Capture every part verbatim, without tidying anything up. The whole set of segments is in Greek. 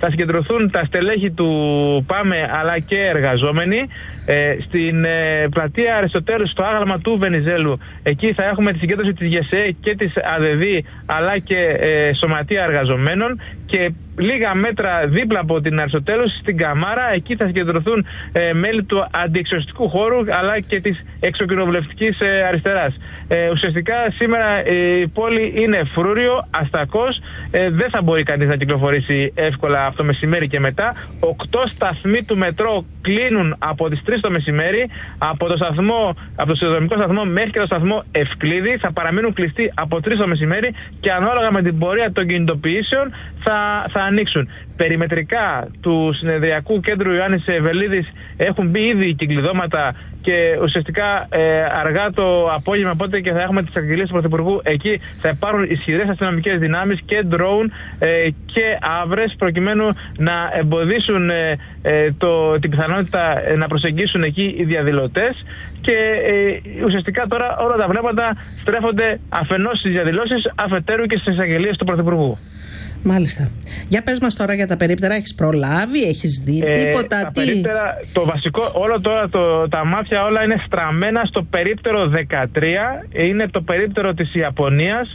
θα συγκεντρωθούν τα στελέχη του ΠΑΜΕ αλλά και εργαζόμενοι ε, στην ε, πλατεία Αριστοτέλους, στο άγαλμα του Βενιζέλου. Εκεί θα έχουμε τη συγκέντρωση της ΓΕΣΕ και της ΑΔΕΔ αλλά και ε, σωματεία εργαζομένων, και λίγα μέτρα δίπλα από την Αριστοτέλους στην Καμάρα, εκεί θα συγκεντρωθούν ε, μέλη του αντιεξωσιαστικού χώρου αλλά και της εξοκοινοβουλευτικής ε, αριστεράς. Ε, ουσιαστικά σήμερα ε, η πόλη είναι φρούριο, αστακός, ε, δεν θα μπορεί κανείς να κυκλοφορήσει εύκολα από το μεσημέρι και μετά. Οκτώ σταθμοί του μετρό κλείνουν από τις τρεις το μεσημέρι, από το, σταθμό, από το σιδηροδρομικό σταθμό μέχρι και το σταθμό Ευκλήδη θα παραμείνουν κλειστοί από τρεις το μεσημέρι, και ανάλογα με την πορεία των κινητοποιήσεων θα, θα ανοίξουν. Περιμετρικά του συνεδριακού κέντρου Ιωάννης Βελίδης έχουν μπει ήδη κυκλειδώματα, και ουσιαστικά ε, αργά το απόγευμα, πότε και θα έχουμε τις αγγελίες του Πρωθυπουργού, εκεί θα υπάρχουν ισχυρές αστυνομικές δυνάμεις και ντρόουν ε, και άβρες, προκειμένου να εμποδίσουν ε, ε, το, την πιθανότητα ε, να προσεγγίσουν εκεί οι διαδηλωτές. Και ε, ουσιαστικά τώρα όλα τα βλέμματα στρέφονται αφενός στις διαδηλώσεις, αφετέρου και στις αγγελίες του Πρωθυπουργού. Μάλιστα. Για πες μας τώρα για τα περίπτερα. Έχεις προλάβει, έχεις δει ε, τίποτα? Τα τι? περίπτερα, το βασικό, όλο τώρα το, τα μάτια όλα είναι στραμμένα στο περίπτερο δεκατρία. Είναι το περίπτερο της Ιαπωνίας,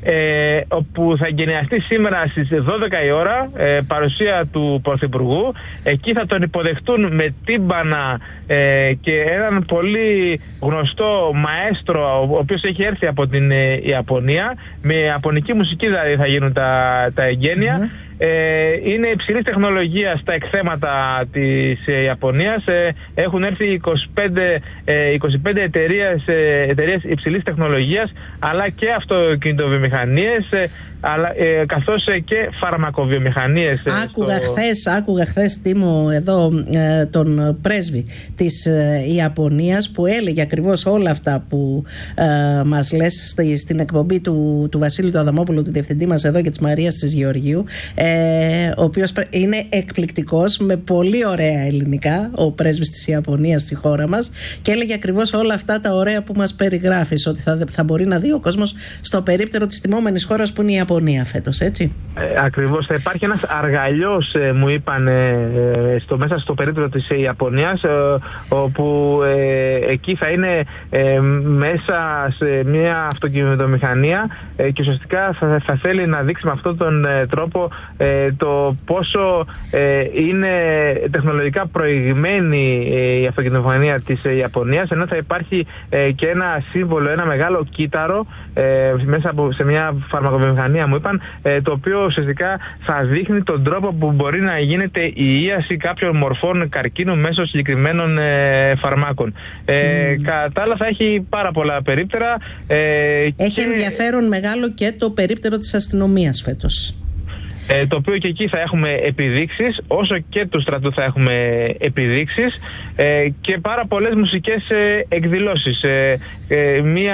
ε, όπου θα εγκαινιαστεί σήμερα στις δώδεκα η ώρα, ε, παρουσία του Πρωθυπουργού. Εκεί θα τον υποδεχτούν με τύμπανα ε, και έναν πολύ γνωστό μαέστρο, ο οποίος έχει έρθει από την ε, Ιαπωνία. Με ιαπωνική μουσική δηλαδή θα γίνουν τα, τα εγγένεια. Mm-hmm. Ε, είναι υψηλής τεχνολογίας τα εκθέματα της ε, Ιαπωνίας. Ε, έχουν έρθει είκοσι πέντε, ε, είκοσι πέντε εταιρείες, ε, εταιρείες υψηλής τεχνολογίας, αλλά και αυτοκινητοβιομηχανίες, ε, αλλά, ε, καθώς ε, και φαρμακοβιομηχανίες. Ε, άκουγα στο... χθες, άκουγα χθες Τίμω εδώ ε, τον πρέσβη της ε, Ιαπωνίας, που έλεγε ακριβώς όλα αυτά που ε, μας λες στη, στην εκπομπή του, του Βασίλη του Αδαμόπουλου, του διευθυντή μας εδώ, και της Μαρίας της Γεωργίου, ε, ο οποίος είναι εκπληκτικός, με πολύ ωραία ελληνικά, ο πρέσβης της Ιαπωνίας στη χώρα μας, και έλεγε ακριβώς όλα αυτά τα ωραία που μας περιγράφεις, ότι θα, θα μπορεί να δει ο κόσμος στο περίπτερο της τιμόμενης χώρας που είναι η Ιαπωνία φέτος, έτσι. Ε, ακριβώς. Θα υπάρχει ένας αργαλιός, ε, μου είπαν, ε, στο, μέσα στο περίπτερο της Ιαπωνίας, ε, όπου ε, εκεί θα είναι ε, μέσα σε μια αυτοκινητομηχανία, ε, και ουσιαστικά θα, θα θέλει να δείξει με αυτόν τον ε, τρόπο ε, το πόσο ε, είναι τεχνολογικά προηγμένη ε, η αυτοκινητομηχανία της ε, Ιαπωνίας, ενώ θα υπάρχει ε, και ένα σύμβολο, ένα μεγάλο κύτταρο ε, μέσα από, σε μια φαρμακοβιομηχανία, μου είπαν, ε, το οποίο ουσιαστικά θα δείχνει τον τρόπο που μπορεί να γίνεται η ίαση κάποιων μορφών καρκίνου μέσω συγκεκριμένων ε, φαρμάκων. Ε, mm. Κατά τα άλλα θα έχει πάρα πολλά περίπτερα. Ε, έχει και... ενδιαφέρον μεγάλο και το περίπτερο της αστυνομίας φέτος. Ε, το οποίο και εκεί θα έχουμε επιδείξεις, όσο και του στρατού θα έχουμε επιδείξεις, ε, και πάρα πολλές μουσικές ε, εκδηλώσεις. Ε, ε, μία,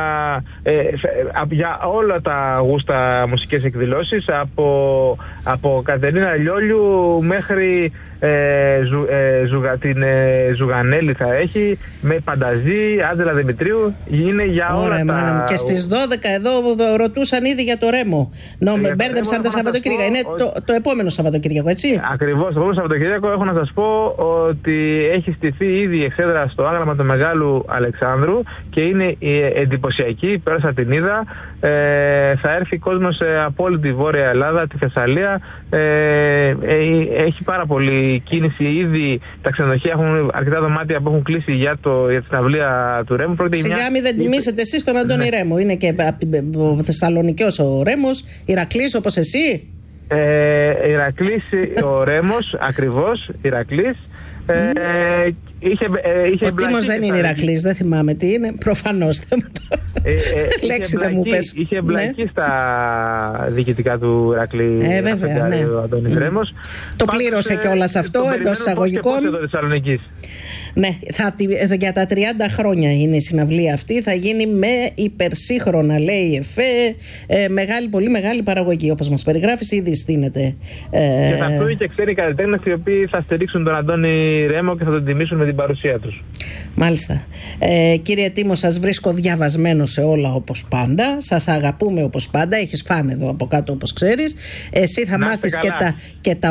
ε, για όλα τα γούστα μουσικές εκδηλώσεις, από, από Κατερίνα Λιόλιου μέχρι ε, ζου, ε, ζουγα, την ε, Ζουγανέλη θα έχει, με Πανταζή, Άντζελα Δημητρίου, είναι για όλα. Ωραία, τα... Μάνα, και στις δώδεκα εδώ ρωτούσαν ήδη για το Ρέμο. Νο, με μπέρδεψαν τα Σαββατοκύριακα. Είναι το, το επόμενο Σαββατοκύριακο, έτσι. Ακριβώς, το επόμενο Σαββατοκύριακο έχω να σας πω ότι έχει στηθεί ήδη η εξέδρα στο άγαλμα του Μεγάλου Αλεξάνδρου και είναι εντυπωσιακή. Πέρασα την είδα. Ε, θα έρθει κόσμος από όλη τη Βόρεια Ελλάδα, τη Θεσσαλία. Ε, έχει πάρα πολύ κίνηση ήδη. Τα ξενοδοχεία έχουν αρκετά δωμάτια που έχουν κλείσει για, το, για την συναυλία του Ρέμου. Σιγά μια... μην δεν τιμήσετε εσείς τον Αντώνη, ναι. Ρέμο. Είναι και ο Θεσσαλονικιός ο Ρέμος, Ηρακλής όπως εσύ. Ε, Ηρακλής ο Ρέμος, ακριβώς, Ηρακλής. Ε, mm. είχε, ε, είχε ο Τίμος δεν είναι Ηρακλής, δεν θυμάμαι τι είναι, προφανώς. Ε, ε, λέξη δεν μου πες. Είχε εμπλακεί, ναι, στα διοικητικά του Ηρακλή, ε, βέβαια, ναι, ο Αντώνης mm. Ρέμος. Το πλήρωσε κιόλας αυτό εντός εισαγωγικών. Ναι, θα, για τα τριάντα χρόνια είναι η συναυλία αυτή. Θα γίνει με υπερσύγχρονα, λέει, εφέ, ε, μεγάλη, πολύ μεγάλη παραγωγή, όπως μας περιγράφεις, ήδη στείνεται. Ε, και θα ακούει και ξέρει καλλιτέχνες οι οποίοι θα στηρίξουν τον Αντώνη Ρέμο και θα τον τιμήσουν με την παρουσία τους. Μάλιστα. Ε, κύριε Τίμο, σας βρίσκω διαβασμένο σε όλα όπως πάντα. Σας αγαπούμε όπως πάντα. Έχεις φαν εδώ από κάτω, όπως ξέρεις. Εσύ θα μάθεις και τα, και τα